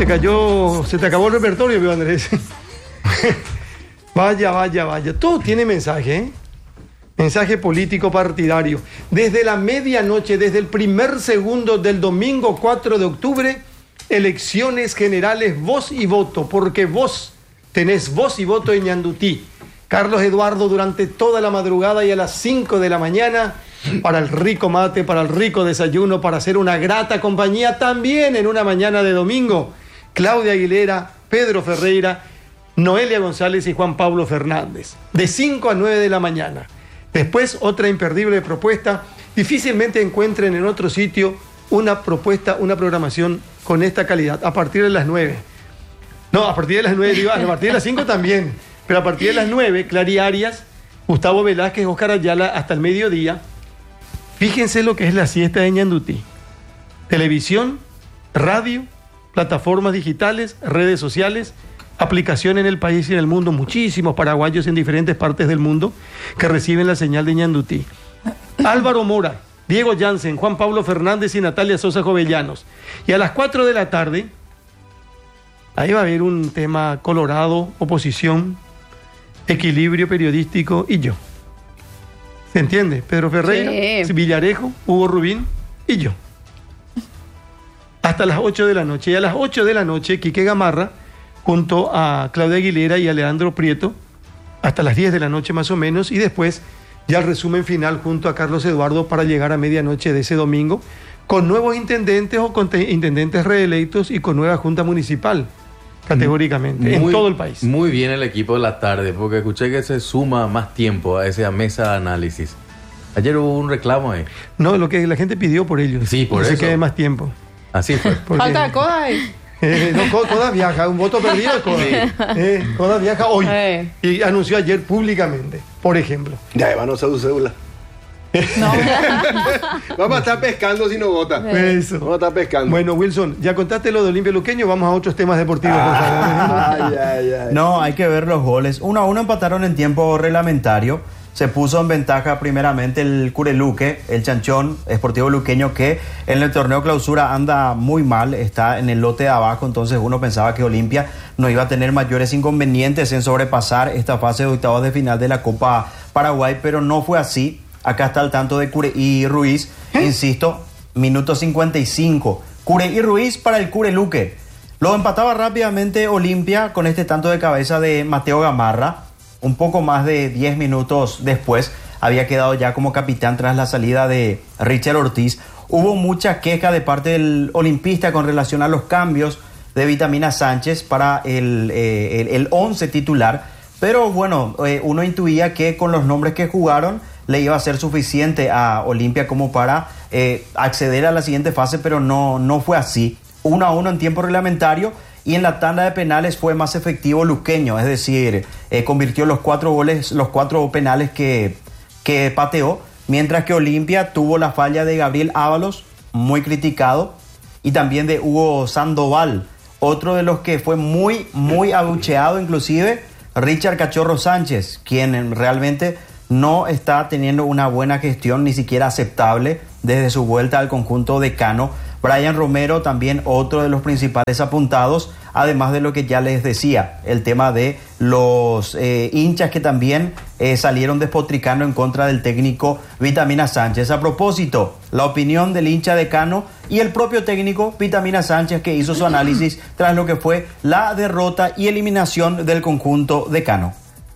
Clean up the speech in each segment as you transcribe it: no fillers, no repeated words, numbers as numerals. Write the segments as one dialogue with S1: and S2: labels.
S1: Se te acabó el repertorio, vio Andrés. Vaya. Todo tiene mensaje, ¿eh? Mensaje político partidario. Desde la medianoche, desde el primer segundo del domingo 4 de octubre, elecciones generales, voz y voto, porque vos tenés voz y voto en Ñandutí. Carlos Eduardo durante toda la madrugada y a las 5 de la mañana, para el rico mate, para el rico desayuno, para hacer una grata compañía también en una mañana de domingo. Claudia Aguilera, Pedro Ferreira, Noelia González y Juan Pablo Fernández. De 5 a 9 de la mañana. Después, otra imperdible propuesta. Difícilmente encuentren en otro sitio una propuesta, una programación con esta calidad. A partir de las 9. No, a partir de las 9, digo, a partir de las 5 también. Pero a partir de las 9, Clary Arias, Gustavo Velázquez, Óscar Ayala, hasta el mediodía. Fíjense lo que es la siesta de Ñandutí. Televisión, radio, plataformas digitales, redes sociales, aplicación en el país y en el mundo. Muchísimos paraguayos en diferentes partes del mundo que reciben la señal de Ñandutí. Álvaro Mora, Diego Jansen, Juan Pablo Fernández y Natalia Sosa Jovellanos. Y a las 4 de la tarde, ahí va a haber un tema colorado, oposición, equilibrio periodístico y yo. ¿Se entiende? Pedro Ferreira, sí. Villarejo, Hugo Rubín y yo. Hasta las 8 de la noche. Y a las 8 de la noche, Quique Gamarra, junto a Claudia Aguilera y a Leandro Prieto, hasta las 10 de la noche más o menos, y después ya el resumen final junto a Carlos Eduardo para llegar a medianoche de ese domingo, con nuevos intendentes o con intendentes reelectos y con nueva junta municipal, categóricamente, en todo el país.
S2: Muy bien el equipo de la tarde, porque escuché que se suma más tiempo a esa mesa de análisis. Ayer hubo un reclamo ahí.
S1: No, lo que la gente pidió por ellos.
S2: Sí, por eso.
S1: Se quede más tiempo.
S2: Así fue.
S3: Falta de Coda ahí.
S1: Coda viaja, un voto perdido Coda. Sí. Coda viaja hoy. Y anunció ayer públicamente, por ejemplo.
S4: Ya, van a usar su cédula.
S3: No.
S4: Vamos a estar pescando si no vota.
S1: Eso.
S4: Vamos a estar pescando.
S1: Bueno, Wilson, ya contaste lo de Olimpia Luqueño, vamos a otros temas deportivos, por favor.
S5: No, hay que ver los goles. 1-1 empataron en tiempo reglamentario. Se puso en ventaja primeramente el Cureluque, el Chanchón Esportivo Luqueño, que en el torneo clausura anda muy mal, está en el lote de abajo, entonces uno pensaba que Olimpia no iba a tener mayores inconvenientes en sobrepasar esta fase de octavos de final de la Copa Paraguay, pero no fue así. Acá está el tanto de Cure y Ruiz, insisto, minuto 55. Cure y Ruiz para el Cureluque. Lo empataba rápidamente Olimpia con este tanto de cabeza de Mateo Gamarra. Un poco más de 10 minutos después había quedado ya como capitán tras la salida de Richard Ortiz. Hubo mucha queja de parte del olimpista con relación a los cambios de Vitamina Sánchez para el 11 titular. Pero bueno, uno intuía que con los nombres que jugaron le iba a ser suficiente a Olimpia como para acceder a la siguiente fase, pero no fue así. 1-1 en tiempo reglamentario. Y en la tanda de penales fue más efectivo Luqueño, es decir, convirtió los 4 goles, los 4 penales que pateó, mientras que Olimpia tuvo la falla de Gabriel Ábalos, muy criticado, y también de Hugo Sandoval, otro de los que fue muy abucheado, inclusive Richard Cachorro Sánchez, quien realmente no está teniendo una buena gestión, ni siquiera aceptable, desde su vuelta al conjunto de Cano. Brian Romero, también otro de los principales apuntados, además de lo que ya les decía, el tema de los hinchas que también salieron despotricando en contra del técnico Vitamina Sánchez. A propósito, la opinión del hincha de Cano y el propio técnico Vitamina Sánchez, que hizo su análisis tras lo que fue la derrota y eliminación del conjunto de Cano.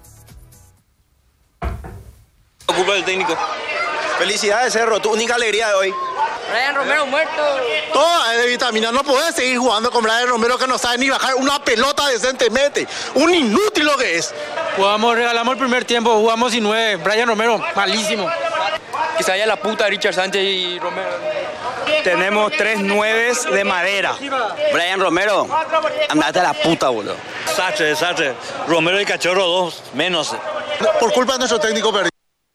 S6: Culpa del técnico. Felicidades, Cerro, tu única alegría de hoy.
S7: Brian Romero muerto.
S8: Todo es de Vitamina. No podés seguir jugando con Brian Romero, que no sabe ni bajar una pelota decentemente. Un inútil lo que es.
S7: Regalamos el primer tiempo, jugamos sin 9. Brian Romero, malísimo. Que se vaya la puta Richard Sánchez y Romero.
S6: Tenemos 3 9s de madera. Brian Romero, andate a la puta, boludo.
S9: Desastre. Romero y Cachorro 2 menos.
S8: Por culpa de nuestro técnico perdido.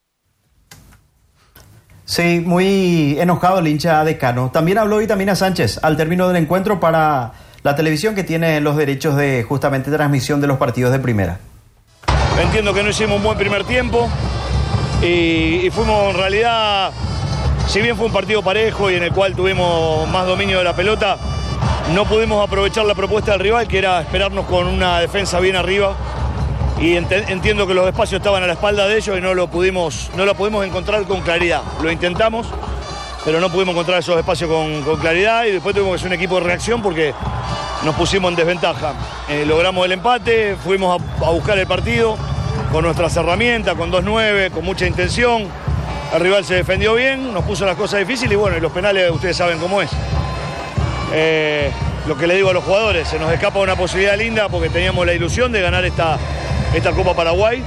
S5: Sí, muy enojado el hincha de Cano. También habló Vitamina Sánchez al término del encuentro para la televisión que tiene los derechos de justamente transmisión de los partidos de primera.
S9: Entiendo que no hicimos un buen primer tiempo y fuimos en realidad, si bien fue un partido parejo y en el cual tuvimos más dominio de la pelota, no pudimos aprovechar la propuesta del rival, que era esperarnos con una defensa bien arriba. Y entiendo que los espacios estaban a la espalda de ellos y no la pudimos encontrar con claridad. Lo intentamos, pero no pudimos encontrar esos espacios con claridad y después tuvimos que ser un equipo de reacción porque nos pusimos en desventaja. Logramos el empate, fuimos a buscar el partido con nuestras herramientas, con 2-9, con mucha intención. El rival se defendió bien, nos puso las cosas difíciles y bueno, y los penales ustedes saben cómo es. Lo que le digo a los jugadores, se nos escapa una posibilidad linda porque teníamos la ilusión de ganar esta Copa Paraguay,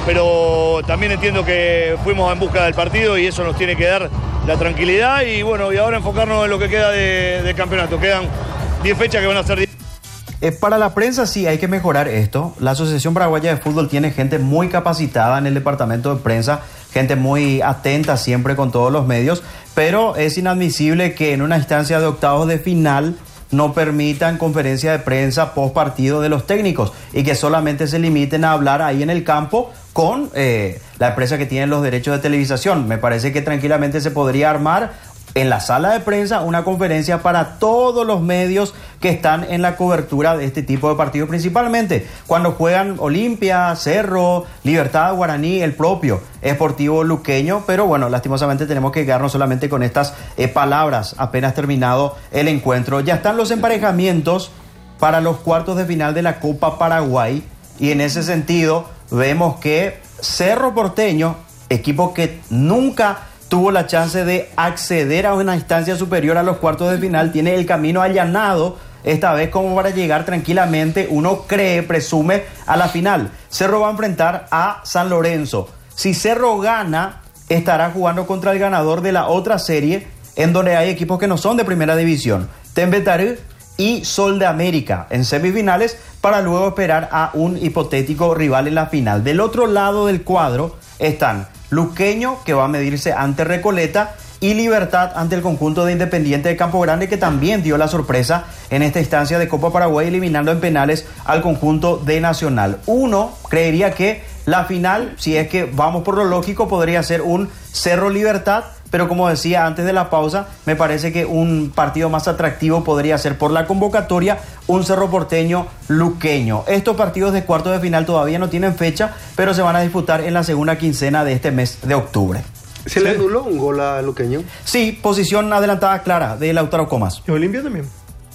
S9: pero también entiendo que fuimos en busca del partido y eso nos tiene que dar la tranquilidad y bueno, y ahora enfocarnos en lo que queda de campeonato. Quedan 10 fechas que van a ser 10.
S5: Para la prensa sí hay que mejorar esto. La Asociación Paraguaya de Fútbol tiene gente muy capacitada en el departamento de prensa, gente muy atenta siempre con todos los medios, pero es inadmisible que en una instancia de octavos de final no permitan conferencia de prensa post partido de los técnicos y que solamente se limiten a hablar ahí en el campo con la empresa que tiene los derechos de televisación. Me parece que tranquilamente se podría armar en la sala de prensa una conferencia para todos los medios que están en la cobertura de este tipo de partidos, principalmente cuando juegan Olimpia, Cerro, Libertad, Guaraní, el propio Sportivo Luqueño, pero bueno, lastimosamente tenemos que quedarnos solamente con estas palabras apenas terminado el encuentro. Ya están los emparejamientos para los cuartos de final de la Copa Paraguay y en ese sentido vemos que Cerro Porteño, equipo que nunca tuvo la chance de acceder a una instancia superior a los cuartos de final, tiene el camino allanado esta vez como para llegar tranquilamente, uno cree, presume, a la final. Cerro va a enfrentar a San Lorenzo. Si Cerro gana, estará jugando contra el ganador de la otra serie, en donde hay equipos que no son de primera división, Tembetarú y Sol de América, en semifinales, para luego esperar a un hipotético rival en la final. Del otro lado del cuadro están Luqueño, que va a medirse ante Recoleta, y Libertad ante el conjunto de Independiente de Campo Grande, que también dio la sorpresa en esta instancia de Copa Paraguay, eliminando en penales al conjunto de Nacional. Uno creería que la final, si es que vamos por lo lógico, podría ser un Cerro Libertad, pero como decía antes de la pausa, me parece que un partido más atractivo podría ser por la convocatoria un Cerro Porteño Luqueño. Estos partidos de cuartos de final todavía no tienen fecha, pero se van a disputar en la segunda quincena de este mes de octubre.
S4: ¿Se le anuló un gol a Luqueño?
S5: Sí, posición adelantada clara de Lautaro Comas.
S1: ¿Y Olimpia también?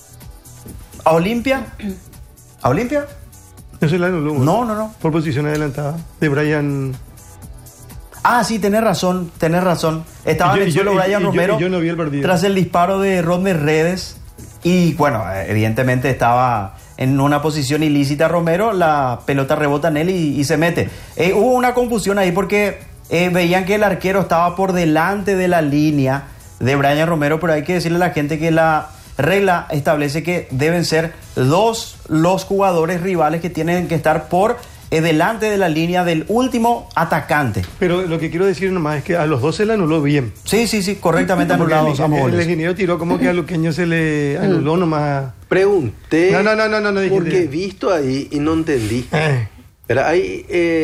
S5: ¿A Olimpia? ¿A Olimpia?
S1: No se le anuló un gol.
S5: No.
S1: Por posición adelantada de Brian.
S5: Ah, sí, tenés razón. Estaba en el suelo Brian Romero.
S1: Yo no vi el partido. Tras
S5: el disparo de Rodmer Redes. Y bueno, evidentemente estaba en una posición ilícita Romero. La pelota rebota en él y se mete. Hubo una confusión ahí porque veían que el arquero estaba por delante de la línea de Brian Romero. Pero hay que decirle a la gente que la regla establece que deben ser dos los jugadores rivales que tienen que estar por delante de la línea del último atacante.
S1: Pero lo que quiero decir nomás es que a los dos se le anuló bien.
S5: Sí, correctamente anulados ambos goles.
S1: El ingeniero tiró como que a Luqueño se le anuló nomás.
S4: Pregunté.
S1: No.
S4: Porque he visto ahí y no entendí. Pero ahí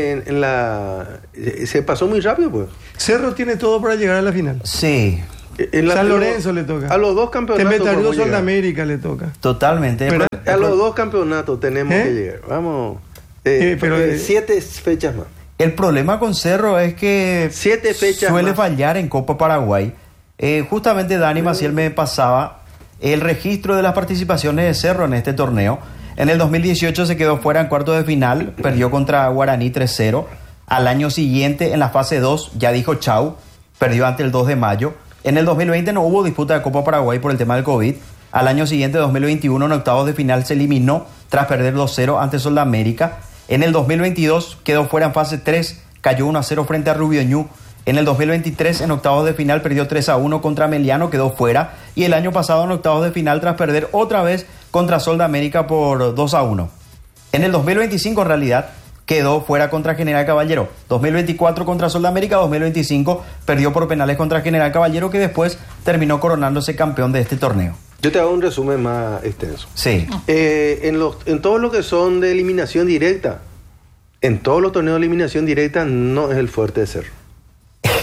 S4: se pasó muy rápido, pues.
S1: Cerro tiene todo para llegar a la final.
S5: Sí.
S1: San Lorenzo le toca.
S4: A los dos campeonatos.
S1: Tembetarú, Sol de América le toca.
S5: Totalmente.
S4: Pero a los dos campeonatos tenemos que llegar. Vamos. Pero 7 fechas más.
S5: El problema con Cerro es que
S4: 7 fechas
S5: suele
S4: más.
S5: fallar en Copa Paraguay. Justamente Dani Maciel me pasaba el registro de las participaciones de Cerro en este torneo. En el 2018 se quedó fuera en cuartos de final, perdió contra Guaraní 3-0. Al año siguiente, en la fase 2, ya dijo chau, perdió ante el 2 de mayo. En el 2020 no hubo disputa de Copa Paraguay por el tema del COVID. Al año siguiente, 2021, en octavos de final se eliminó tras perder 2-0 ante Sol de América. En el 2022 quedó fuera en fase 3, cayó 1-0 frente a Rubio Ñu. En el 2023, en octavos de final, perdió 3-1 contra Meliano, quedó fuera. Y el año pasado, en octavos de final, tras perder otra vez contra Sol de América por 2-1. En el 2025, en realidad, quedó fuera contra General Caballero. 2024 contra Sol de América, 2025 perdió por penales contra General Caballero, que después terminó coronándose campeón de este torneo.
S4: Yo te hago un resumen más extenso.
S5: Sí.
S4: En todo lo que son de eliminación directa, en todos los torneos de eliminación directa no es el fuerte de Cerro.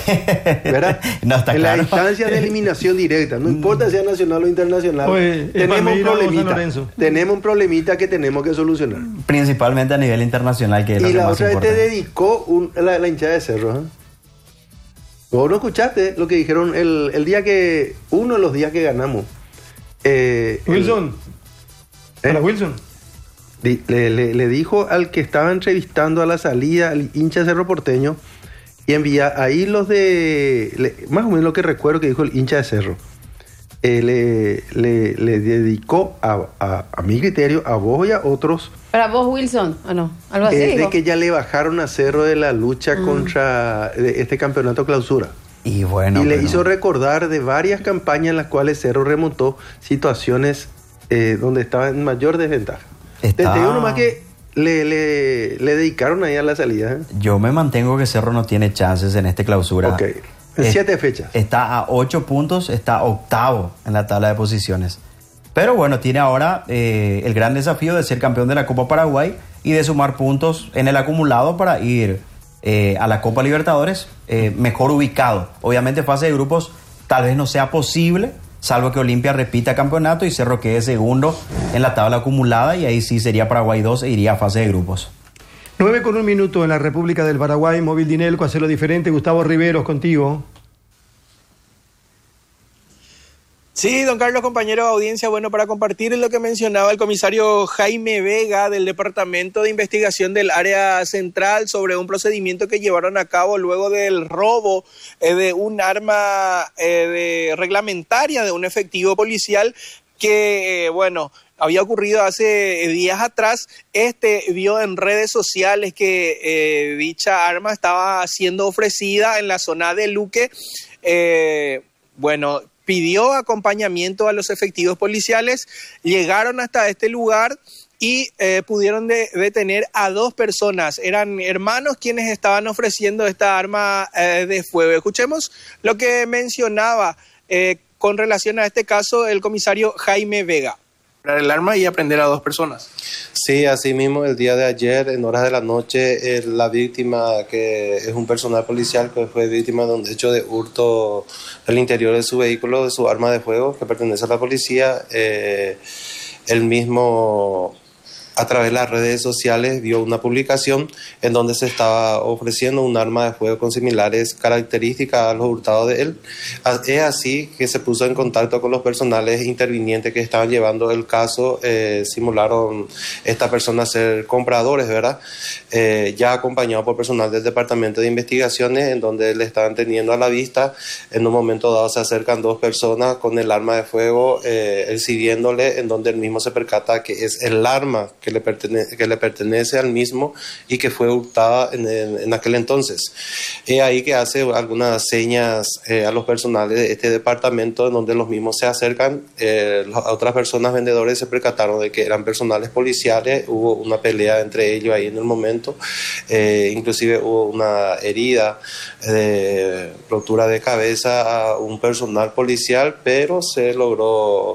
S4: ¿verdad?
S5: No está
S4: en
S5: claro.
S4: la instancia de eliminación directa, no importa si sea nacional o internacional,
S1: Oye,
S4: tenemos un problemita que tenemos que solucionar.
S5: Principalmente a nivel internacional, que es
S4: y
S5: lo
S4: la
S5: más
S4: otra vez te
S5: importante.
S4: dedicó la hinchada de Cerro. ¿Eh? ¿Vos no escuchaste lo que dijeron el día que, uno de los días que ganamos?
S1: Wilson. Para Wilson.
S4: Le dijo al que estaba entrevistando a la salida, al hincha de Cerro Porteño, y envía ahí los más o menos lo que recuerdo que dijo el hincha de Cerro. Le dedicó a mi criterio, a vos y a otros.
S10: ¿Para vos, Wilson? ¿O no? Algo así.
S4: De que ya le bajaron a Cerro de la lucha contra este campeonato clausura.
S5: Y bueno.
S4: Y le hizo recordar de varias campañas en las cuales Cerro remontó situaciones donde estaba en mayor desventaja. Te digo nomás que le dedicaron ahí a la salida.
S5: Yo me mantengo que Cerro no tiene chances en esta clausura.
S4: Ok. En 7 fechas.
S5: Está a 8 puntos, está octavo en la tabla de posiciones. Pero bueno, tiene ahora el gran desafío de ser campeón de la Copa Paraguay y de sumar puntos en el acumulado para ir a la Copa Libertadores mejor ubicado. Obviamente fase de grupos tal vez no sea posible, salvo que Olimpia repita campeonato y Cerro quede segundo en la tabla acumulada, y ahí sí sería Paraguay 2 e iría a fase de grupos.
S1: 9:01 en la República del Paraguay. Móvil Dinelco, hacerlo diferente. Gustavo Riveros, contigo.
S11: Sí, don Carlos, compañero de audiencia, bueno, para compartir lo que mencionaba el comisario Jaime Vega del Departamento de Investigación del Área Central sobre un procedimiento que llevaron a cabo luego del robo de un arma reglamentaria de un efectivo policial que, había ocurrido hace días atrás. Vio en redes sociales que dicha arma estaba siendo ofrecida en la zona de Luque. Pidió acompañamiento a los efectivos policiales, llegaron hasta este lugar y pudieron detener a 2 personas. Eran hermanos quienes estaban ofreciendo esta arma de fuego. Escuchemos lo que mencionaba con relación a este caso el comisario Jaime Vega. El arma y aprender a 2 personas.
S12: Sí, así mismo el día de ayer, en horas de la noche, la víctima, que es un personal policial que fue víctima de un hecho de hurto del interior de su vehículo, de su arma de fuego, que pertenece a la policía, él mismo, a través de las redes sociales, vio una publicación en donde se estaba ofreciendo un arma de fuego con similares características a los hurtados de él. Es así que se puso en contacto con los personales intervinientes que estaban llevando el caso. Simularon estas personas ser compradores, ¿verdad? Ya acompañado por personal del Departamento de Investigaciones, en donde le estaban teniendo a la vista. En un momento dado se acercan 2 personas con el arma de fuego, él siguiéndole, en donde él mismo se percata que es el arma que le pertenece al mismo y que fue hurtada en aquel entonces. Es ahí que hace algunas señas a los personales de este departamento, en donde los mismos se acercan. Las otras personas vendedores se percataron de que eran personales policiales. Hubo una pelea entre ellos ahí en el momento. Inclusive hubo una herida de rotura de cabeza a un personal policial, pero se logró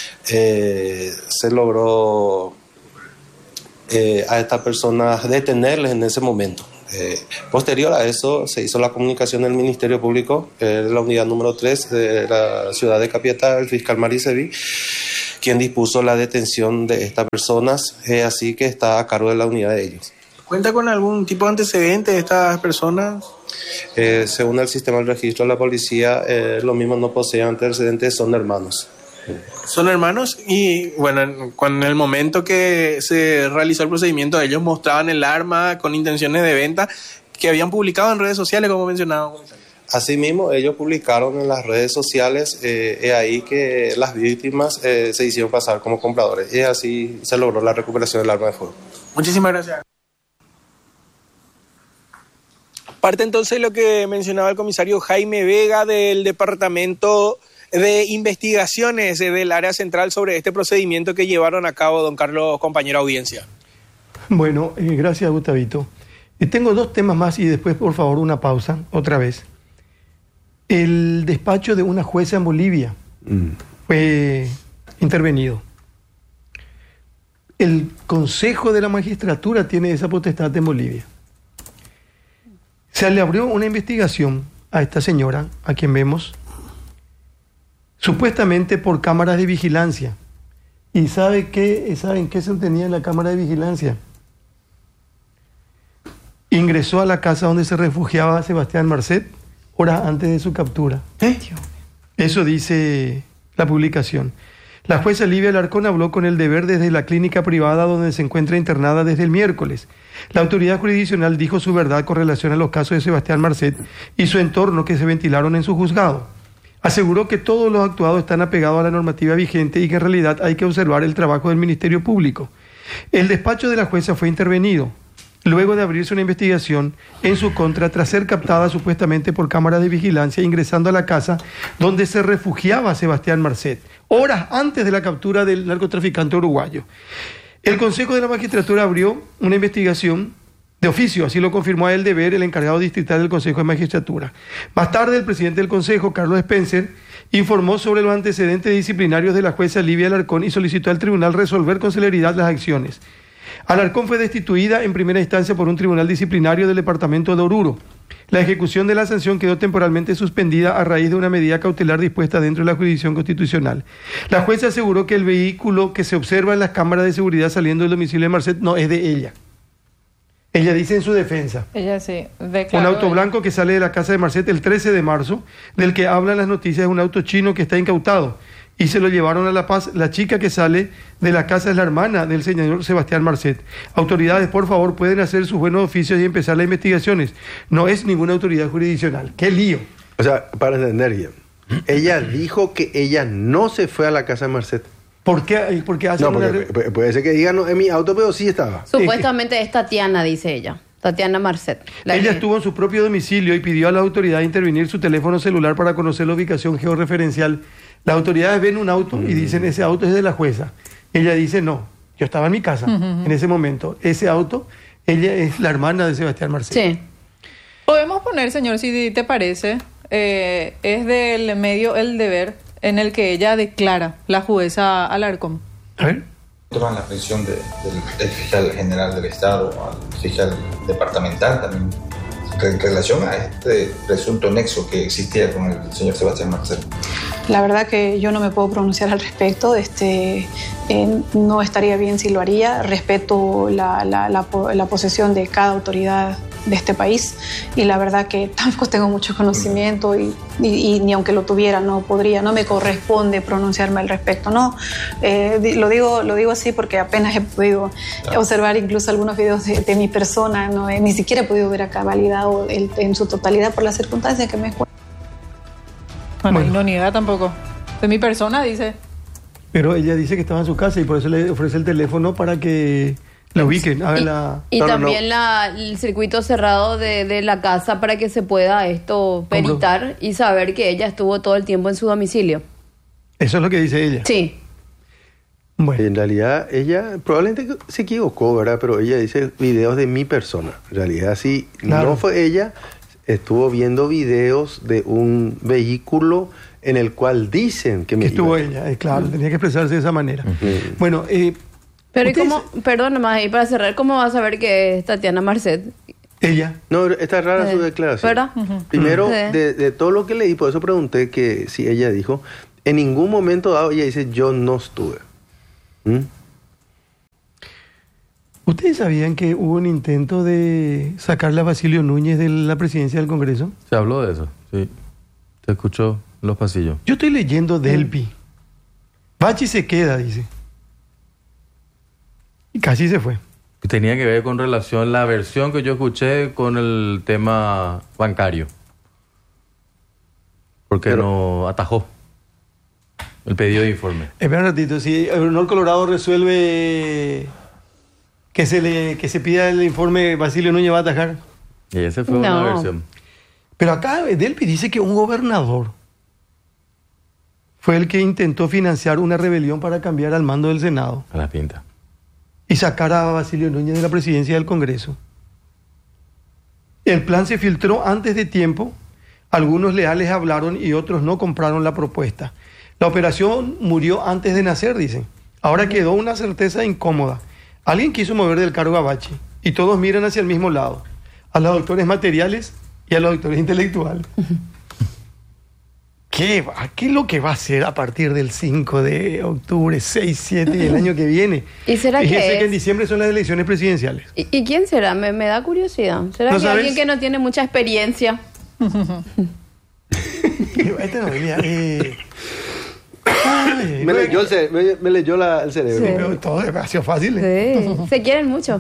S12: a estas personas detenerles en ese momento. Posterior a eso se hizo la comunicación del Ministerio Público, la unidad número 3 de la ciudad de Capiatá, el fiscal Marisevi, quien dispuso la detención de estas personas, así que está a cargo de la unidad de ellos.
S11: ¿Cuenta con algún tipo de antecedente de estas personas?
S12: Según el sistema del registro de la policía, los mismos no poseen antecedentes, son hermanos.
S11: Son hermanos y en el momento que se realizó el procedimiento ellos mostraban el arma con intenciones de venta que habían publicado en redes sociales, como mencionaba.
S12: Asimismo, ellos publicaron en las redes sociales, es ahí que las víctimas se hicieron pasar como compradores, y así se logró la recuperación del arma de fuego.
S11: Muchísimas gracias. Parte entonces lo que mencionaba el comisario Jaime Vega del Departamento de Investigaciones del Área Central sobre este procedimiento que llevaron a cabo, don Carlos, compañero audiencia.
S1: Bueno, gracias, Gustavito. Tengo 2 temas más y después, por favor, una pausa, otra vez. El despacho de una jueza en Bolivia fue intervenido. El Consejo de la Magistratura tiene esa potestad en Bolivia. Se le abrió una investigación a esta señora, a quien vemos, supuestamente por cámaras de vigilancia. ¿Y saben qué se obtenía en la cámara de vigilancia? Ingresó a la casa donde se refugiaba Sebastián Marcet horas antes de su captura. Eso dice la publicación. La jueza Livia Alarcón habló con El Deber desde la clínica privada donde se encuentra internada desde el miércoles. La autoridad jurisdiccional dijo su verdad con relación a los casos de Sebastián Marcet y su entorno que se ventilaron en su juzgado. Aseguró que todos los actuados están apegados a la normativa vigente y que en realidad hay que observar el trabajo del Ministerio Público. El despacho de la jueza fue intervenido luego de abrirse una investigación en su contra tras ser captada supuestamente por cámaras de vigilancia ingresando a la casa donde se refugiaba Sebastián Marcet, horas antes de la captura del narcotraficante uruguayo. El Consejo de la Magistratura abrió una investigación de oficio, así lo confirmó a El Deber el encargado distrital del Consejo de Magistratura. Más tarde, el presidente del Consejo, Carlos Spencer, informó sobre los antecedentes disciplinarios de la jueza Livia Alarcón y solicitó al tribunal resolver con celeridad las acciones. Alarcón fue destituida en primera instancia por un tribunal disciplinario del departamento de Oruro. La ejecución de la sanción quedó temporalmente suspendida a raíz de una medida cautelar dispuesta dentro de la jurisdicción constitucional. La jueza aseguró que el vehículo que se observa en las cámaras de seguridad saliendo del domicilio de Marcet no es de ella. Ella dice en su defensa.
S3: Ella sí.
S1: Un auto blanco que sale de la casa de Marcet el 13 de marzo, del que hablan las noticias, es un auto chino que está incautado. Y se lo llevaron a La Paz. La chica que sale de la casa es la hermana del señor Sebastián Marcet. Autoridades, por favor, pueden hacer sus buenos oficios y empezar las investigaciones. No es ninguna autoridad jurisdiccional. ¡Qué lío!
S4: O sea, para entender bien, ella dijo que ella no se fue a la casa de Marcet.
S1: ¿Por qué hace
S4: no, porque puede ser que diga no en mi auto, pero sí estaba.
S10: Supuestamente es Tatiana, dice ella. Tatiana Marcet.
S1: Ella estuvo en su propio domicilio y pidió a la autoridad intervenir su teléfono celular para conocer la ubicación georreferencial. Las autoridades ven un auto y dicen, ese auto es de la jueza. Ella dice, no, yo estaba en mi casa en ese momento. Ese auto, ella es la hermana de Sebastián Marcet.
S3: Sí. Podemos poner, señor, si te parece, es del medio El Deber, en el que ella declara, la jueza Alarcón.
S1: A ver.
S13: En la prisión del fiscal general del Estado, al fiscal departamental también, en relación a este presunto nexo que existía con el señor Sebastián Marcet.
S14: La verdad que yo no me puedo pronunciar al respecto. No estaría bien si lo haría. Respeto la posesión de cada autoridad de este país y la verdad que tampoco tengo mucho conocimiento y ni aunque lo tuviera no me corresponde pronunciarme al respecto. No, lo digo así porque apenas he podido observar incluso algunos videos de mi persona. Ni siquiera he podido ver acá validado en su totalidad por las circunstancias que me encuentro.
S3: Bueno, y no niega tampoco. De mi persona, dice.
S1: Pero ella dice que estaba en su casa y por eso le ofrece el teléfono para que la ubiquen.
S10: Y también el circuito cerrado de la casa para que se pueda esto peritar y saber que ella estuvo todo el tiempo en su domicilio.
S1: Eso es lo que dice ella.
S10: Sí.
S4: Bueno. En realidad, ella probablemente se equivocó, ¿verdad? Pero ella dice videos de mi persona. En realidad, sí, claro. No fue ella. Estuvo viendo videos de un vehículo en el cual dicen que
S1: estuvo ella, claro, tenía que expresarse de esa manera. Bueno,
S10: pero perdón, nomás ahí para cerrar, ¿cómo vas a saber que es Tatiana Marcet?
S1: Ella.
S4: No, está rara su declaración.
S10: ¿Verdad?
S4: Primero, de todo lo que leí, por eso pregunté que si ella dijo, en ningún momento dado ella dice yo no estuve.
S1: ¿Ustedes sabían que hubo un intento de sacarle a Basilio Núñez de la presidencia del Congreso?
S2: Se habló de eso, sí. Te escuchó en los pasillos.
S1: Yo estoy leyendo Delpi. Bachi se queda, dice. Y casi se fue.
S2: Tenía que ver con relación, la versión que yo escuché con el tema bancario. Porque no atajó el pedido de informe.
S1: Espera un ratito, si el Honor Colorado resuelve que se pida el informe, Basilio Núñez va a atajar.
S2: Y esa fue una versión.
S1: Pero acá Delpi dice que un gobernador fue el que intentó financiar una rebelión para cambiar al mando del Senado.
S2: A la pinta.
S1: Y sacar a Basilio Núñez de la presidencia del Congreso. El plan se filtró antes de tiempo. Algunos leales hablaron y otros no compraron la propuesta. La operación murió antes de nacer, dicen. Ahora quedó una certeza incómoda. Alguien quiso mover del cargo a Bachi y todos miran hacia el mismo lado. A los autores materiales y a los actores intelectuales. ¿Qué es lo que va a hacer a partir del 5 de octubre, 6, 7 y el año que viene?
S10: ¿Y será
S1: Fíjese que en diciembre son las elecciones presidenciales.
S10: ¿Y quién será? Me da curiosidad. ¿Será
S1: ¿No
S10: que
S1: sabes?
S10: alguien que no tiene mucha experiencia?
S1: Esta novela,
S4: Me leyó el cerebro.
S1: Sí, pero todo es demasiado fácil.
S10: Sí, se quieren mucho.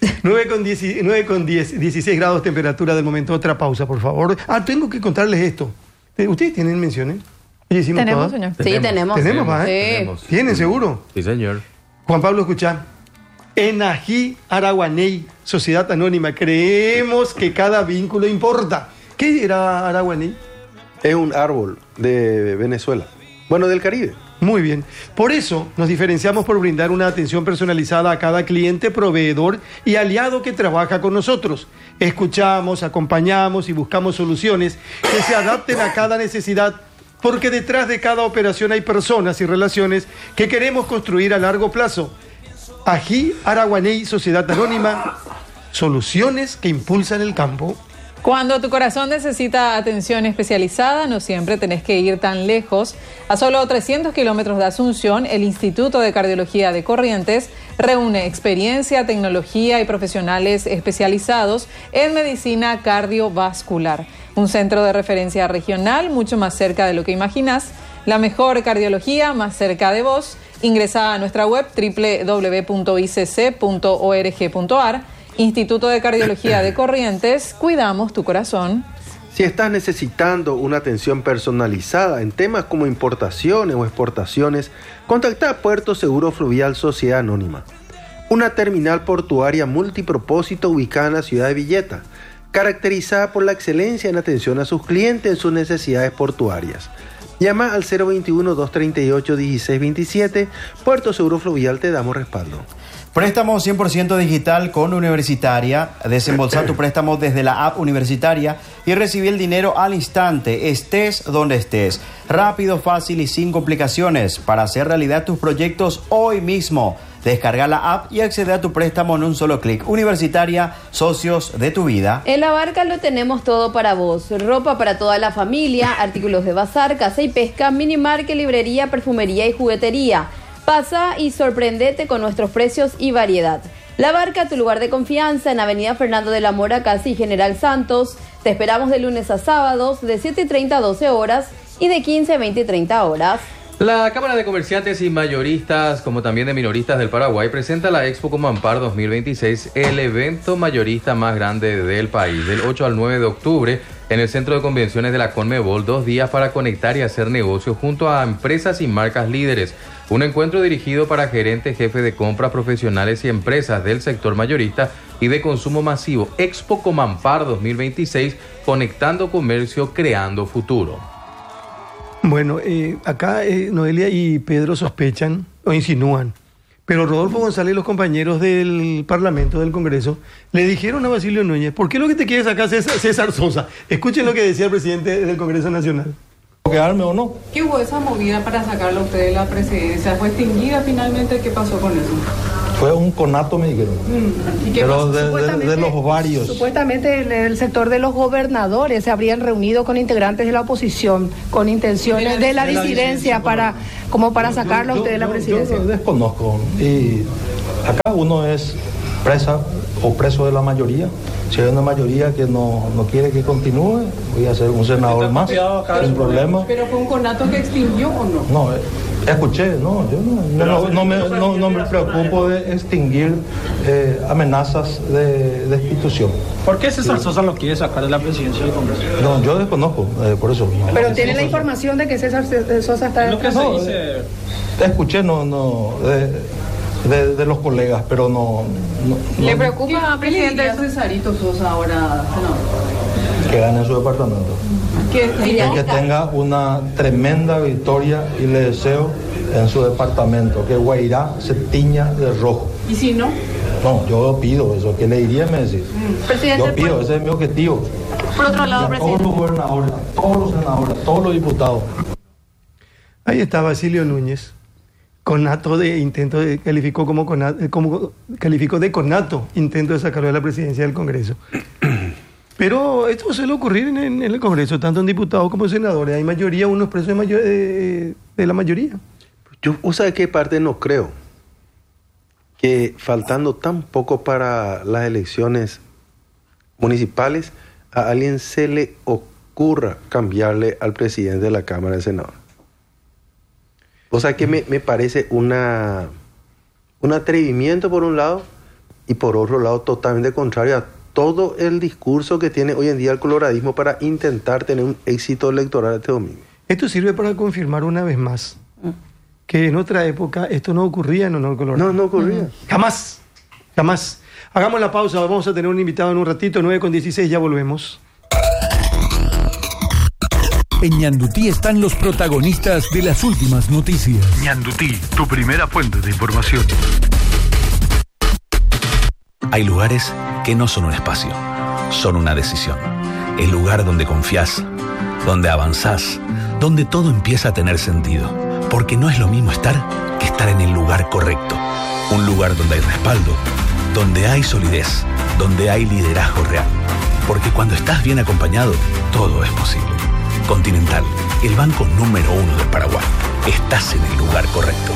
S1: 16 grados temperatura del momento. Otra pausa, por favor. Tengo que contarles esto. ¿Ustedes tienen menciones?
S3: Tenemos, señor.
S10: Sí, tenemos.
S1: ¿Tenemos, ¿eh?
S2: Tenemos.
S1: ¿Tienen, seguro?
S2: Sí, señor.
S1: Juan Pablo, escucha. En Ají Araguaney, Sociedad Anónima, creemos que cada vínculo importa. ¿Qué era Araguaney?
S4: Es un árbol de Venezuela. Bueno, del Caribe.
S1: Muy bien. Por eso nos diferenciamos por brindar una atención personalizada a cada cliente, proveedor y aliado que trabaja con nosotros. Escuchamos, acompañamos y buscamos soluciones que se adapten a cada necesidad, porque detrás de cada operación hay personas y relaciones que queremos construir a largo plazo. Ají Araguaney, Sociedad Anónima, soluciones que impulsan el campo.
S3: Cuando tu corazón necesita atención especializada, no siempre tenés que ir tan lejos. A solo 300 kilómetros de Asunción, el Instituto de Cardiología de Corrientes reúne experiencia, tecnología y profesionales especializados en medicina cardiovascular. Un centro de referencia regional mucho más cerca de lo que imaginás. La mejor cardiología más cerca de vos. Ingresa a nuestra web www.icc.org.ar. Instituto de Cardiología de Corrientes, cuidamos tu corazón.
S4: Si estás necesitando una atención personalizada en temas como importaciones o exportaciones, contacta a Puerto Seguro Fluvial Sociedad Anónima, una terminal portuaria multipropósito ubicada en la ciudad de Villeta, caracterizada por la excelencia en atención a sus clientes en sus necesidades portuarias. Llama al 021-238-1627, Puerto Seguro Fluvial, te damos respaldo.
S5: Préstamo 100% digital con Universitaria. Desembolsa tu préstamo desde la app Universitaria y recibí el dinero al instante, estés donde estés. Rápido, fácil y sin complicaciones para hacer realidad tus proyectos hoy mismo. Descarga la app y accede a tu préstamo en un solo clic. Universitaria, socios de tu vida.
S10: En La Barca lo tenemos todo para vos. Ropa para toda la familia, artículos de bazar, caza y pesca, minimarket, librería, perfumería y juguetería. Pasa y sorprendete con nuestros precios y variedad. La Barca, tu lugar de confianza, en Avenida Fernando de la Mora, casi General Santos. Te esperamos de lunes a sábados, de 7:30 a 12 horas y de 15 a 20 y 30 horas.
S2: La Cámara de Comerciantes y Mayoristas, como también de Minoristas del Paraguay, presenta la Expo Comampar 2026, el evento mayorista más grande del país, del 8 al 9 de octubre, en el Centro de Convenciones de la Conmebol, 2 días para conectar y hacer negocios junto a empresas y marcas líderes. Un encuentro dirigido para gerentes, jefes de compras, profesionales y empresas del sector mayorista y de consumo masivo. Expo Comampar 2026, conectando comercio, creando futuro.
S1: Bueno, acá Noelia y Pedro sospechan o insinúan, pero Rodolfo González y los compañeros del Parlamento, del Congreso, le dijeron a Basilio Núñez, ¿por qué lo que te quieres acá César Sosa? Escuchen lo que decía el presidente del Congreso Nacional.
S15: ¿Quedarme o no?
S16: ¿Qué hubo esa movida para sacarlo a usted de la presidencia? ¿Fue extinguida finalmente? ¿Qué pasó con eso?
S15: Fue un conato, me dijeron.
S16: ¿Y qué
S15: Pero
S16: pasó?
S15: de los varios.
S17: Supuestamente en el sector de los gobernadores se habrían reunido con integrantes de la oposición con intenciones de la disidencia para sacarlo a usted de la presidencia.
S15: Yo desconozco. Y acá uno es presa o preso de la mayoría. Si hay una mayoría que no quiere que continúe, voy a ser un senador más, sin problema.
S16: ¿Pero fue un conato que extinguió o no?
S15: No, escuché, no, yo no me preocupo de extinguir amenazas de destitución.
S18: ¿Por qué César Sosa lo quiere sacar de la presidencia del Congreso?
S15: No, yo desconozco, por eso. No.
S17: Pero tiene la información de que César Sosa está...
S18: Es lo que se dice.
S15: Escuché, de los colegas, pero no.
S16: ¿Le preocupa, presidente, Cesarito Sosa ahora, senador?
S15: Que gane su departamento. Que tenga una tremenda victoria y le deseo en su departamento que Guairá se tiña de rojo.
S16: ¿Y si no?
S15: No, yo pido eso, que le diría me decís. Yo pido, ese es mi objetivo.
S16: Por otro lado, presidente.
S15: Todos los gobernadores, todos los senadores, todos los diputados.
S1: Ahí está Basilio Núñez. Conato de intento de calificó de conato intento de sacarlo de la presidencia del Congreso. Pero esto suele ocurrir en el Congreso, tanto en diputados como en senadores. Hay mayoría, unos presos de la mayoría.
S4: Yo sabes qué parte no creo. Que faltando tan poco para las elecciones municipales, a alguien se le ocurra cambiarle al presidente de la Cámara de Senadores. O sea que me parece un atrevimiento por un lado y por otro lado totalmente contrario a todo el discurso que tiene hoy en día el coloradismo para intentar tener un éxito electoral este domingo.
S1: Esto sirve para confirmar una vez más que en otra época esto no ocurría en Honor Colorado.
S4: No ocurría.
S1: Jamás. Hagamos la pausa, vamos a tener un invitado en un ratito, 9:16, ya volvemos.
S19: En Ñandutí están los protagonistas de las últimas noticias.
S20: Ñandutí, tu primera fuente de información.
S21: Hay lugares que no son un espacio, son una decisión. El lugar donde confías, donde avanzás, donde todo empieza a tener sentido. Porque no es lo mismo estar que estar en el lugar correcto. Un lugar donde hay respaldo, donde hay solidez, donde hay liderazgo real. Porque cuando estás bien acompañado, todo es posible. Continental, el banco número 1 del Paraguay. Estás en el lugar correcto.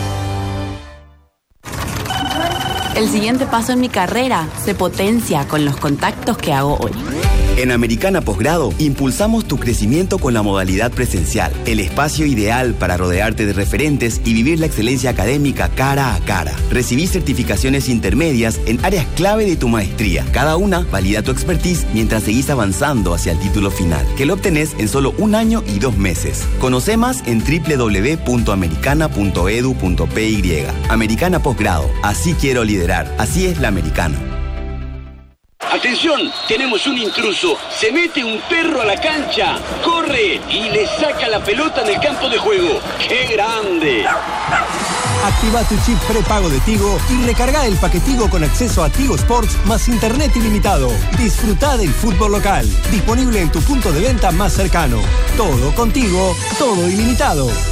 S22: El siguiente paso en mi carrera se potencia con los contactos que hago hoy.
S23: En Americana Posgrado, impulsamos tu crecimiento con la modalidad presencial, el espacio ideal para rodearte de referentes y vivir la excelencia académica cara a cara. Recibí certificaciones intermedias en áreas clave de tu maestría. Cada una valida tu expertise mientras seguís avanzando hacia el título final, que lo obtenés en solo 1 año y 2 meses. Conoce más en www.americana.edu.py. Americana Posgrado, así quiero liderar, así es la Americana.
S24: ¡Atención! Tenemos un intruso. Se mete un perro a la cancha, corre y le saca la pelota en el campo de juego. ¡Qué grande!
S25: Activa tu chip prepago de Tigo y recarga el paquetigo con acceso a Tigo Sports más internet ilimitado. Disfruta del fútbol local. Disponible en tu punto de venta más cercano. Todo contigo, todo ilimitado.